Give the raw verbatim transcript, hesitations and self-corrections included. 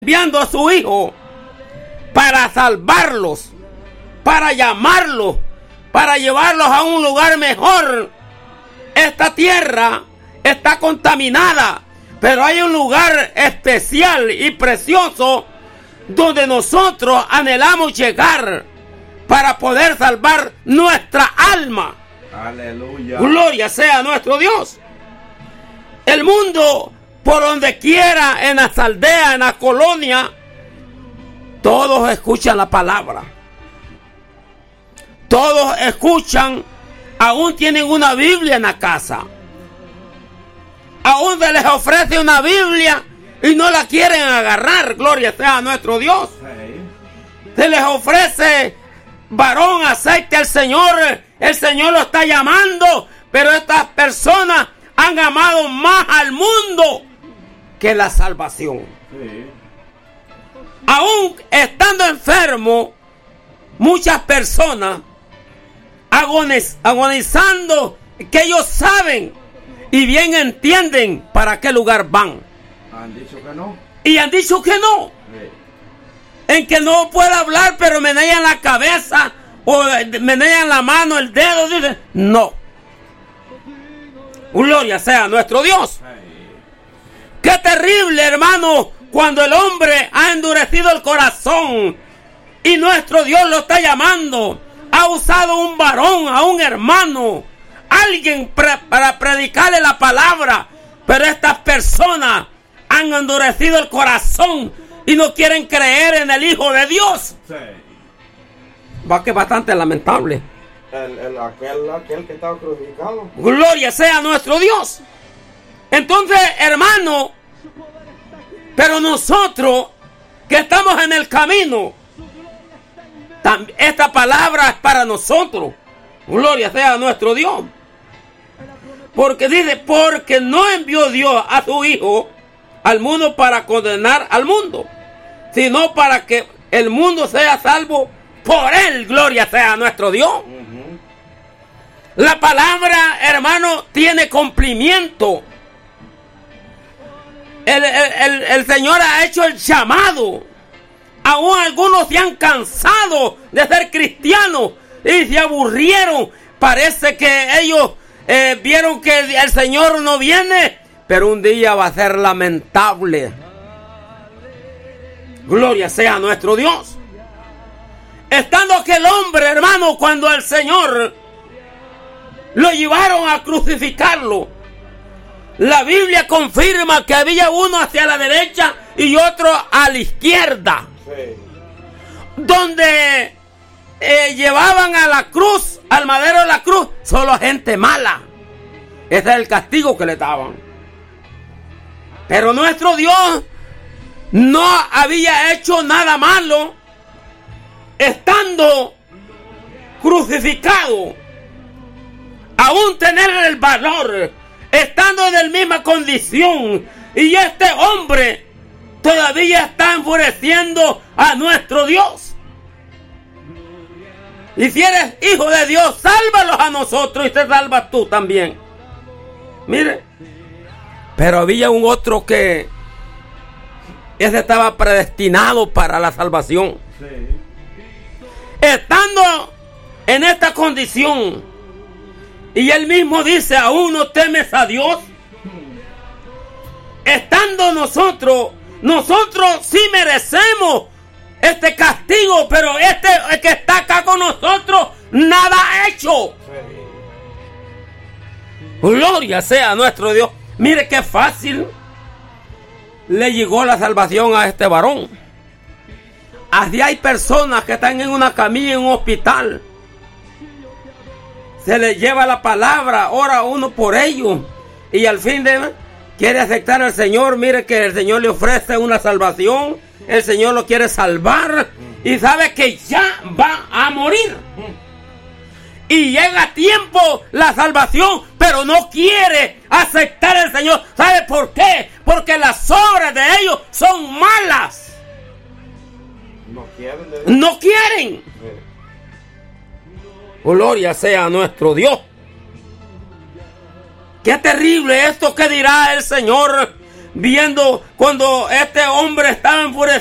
enviando a su Hijo para salvarlos, para llamarlos, para llevarlos a un lugar mejor. Esta tierra está contaminada, pero hay un lugar especial y precioso donde nosotros anhelamos llegar para poder salvar nuestra alma. Aleluya. Gloria sea a nuestro Dios. El mundo, por donde quiera, en las aldeas, en las colonias, todos escuchan la palabra. Todos escuchan, aún tienen una Biblia en la casa. Aún se les ofrece una Biblia y no la quieren agarrar. Gloria sea a nuestro Dios. Se les ofrece varón, aceite al Señor. El Señor lo está llamando, pero estas personas han amado más al mundo que la salvación. Sí. Aún estando enfermo, muchas personas agoniz- agonizando, que ellos saben y bien entienden para qué lugar van. Han dicho que no. Y han dicho que no. Sí. En que no puede hablar, pero menean la cabeza o menean la mano, el dedo. Dicen, no. Gloria sea a nuestro Dios. Sí. Qué terrible, hermano, cuando el hombre ha endurecido el corazón y nuestro Dios lo está llamando. Ha usado un varón, a un hermano, alguien pre- para predicarle la palabra, pero estas personas han endurecido el corazón y no quieren creer en el Hijo de Dios. Sí. Va que es bastante lamentable. El, el, aquel, aquel que estaba crucificado. Gloria sea a nuestro Dios. Entonces, hermano, pero nosotros que estamos en el camino, tam- esta palabra es para nosotros. Gloria sea a nuestro Dios. Porque dice, porque no envió Dios a su Hijo al mundo para condenar al mundo, sino para que el mundo sea salvo por él. Gloria sea a nuestro Dios. Uh-huh. La palabra, hermano, tiene cumplimiento. El, el, el, el Señor ha hecho el llamado. Aún algunos se han cansado de ser cristianos y se aburrieron. Parece que ellos eh, vieron que el Señor no viene, pero un día va a ser lamentable. Gloria sea a nuestro Dios. Estando aquel hombre, hermano, cuando el Señor lo llevaron a crucificarlo, la Biblia confirma que había uno hacia la derecha y otro a la izquierda. Sí. Donde eh, llevaban a la cruz, al madero de la cruz, solo gente mala. Ese es el castigo que le daban. Pero nuestro Dios no había hecho nada malo, estando crucificado. Aún tener el valor, estando en la misma condición, y este hombre todavía está enfureciendo a nuestro Dios. Y si eres hijo de Dios, sálvalos a nosotros y te salvas tú también. Mire, pero había un otro que ese estaba predestinado para la salvación. Sí. Estando en esta condición, y él mismo dice, ¿aún no temes a Dios? Estando nosotros, nosotros sí merecemos este castigo, pero este el que está acá con nosotros nada ha hecho. Sí. Gloria sea a nuestro Dios. Mire qué fácil le llegó la salvación a este varón. Así hay personas que están en una camilla en un hospital. Se les lleva la palabra, ora uno por ellos, y al fin de quiere aceptar al Señor. Mire que el Señor le ofrece una salvación, el Señor lo quiere salvar y sabe que ya va a morir. Y llega a tiempo la salvación, pero no quiere aceptar al Señor. ¿Sabe por qué? Porque las obras de ellos son malas. No quieren. De... No quieren. Sí. Gloria sea a nuestro Dios. Qué terrible esto que dirá el Señor viendo cuando este hombre estaba enfurecido.